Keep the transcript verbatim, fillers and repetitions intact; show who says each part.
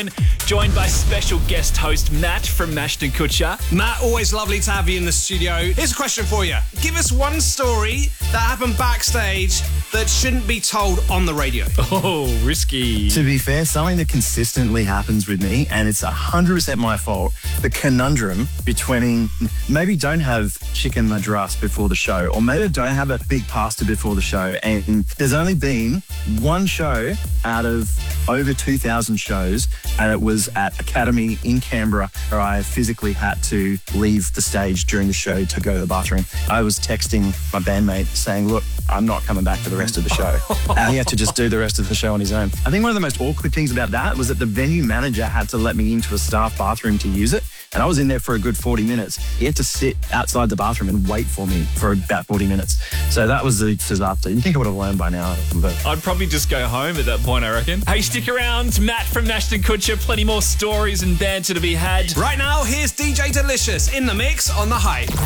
Speaker 1: Joined by special guest host Matt from Ashton Kutcher.
Speaker 2: Matt, always lovely to have you in the studio. Here's a question for you. Give us one story that happened backstage that shouldn't be told on the radio.
Speaker 1: Oh, risky.
Speaker 3: To be fair, something that consistently happens with me, and it's one hundred percent my fault, the conundrum between maybe don't have chicken madras before the show, or maybe don't have a big pasta before the show. And there's only been one show out of over two thousand shows, and it was at Academy in Canberra, where I physically had to leave the stage during the show to go to the bathroom. I was texting my bandmate saying, look, I'm not coming back for the rest of the show. And he had to just do the rest of the show on his own. I think one of the most awkward things about that was that the venue manager had to let me into a staff bathroom to use it. And I was in there for a good forty minutes. He had to sit outside the bathroom and wait for me for about forty minutes. So that was a disaster. You'd think I would have learned by now. But
Speaker 1: I'd probably just go home at that point, I reckon. Hey, stick around. Matt from Ashton Kutcher. Plenty more stories and banter to be had.
Speaker 2: Right now, here's D J Delicious in the mix on The Hype.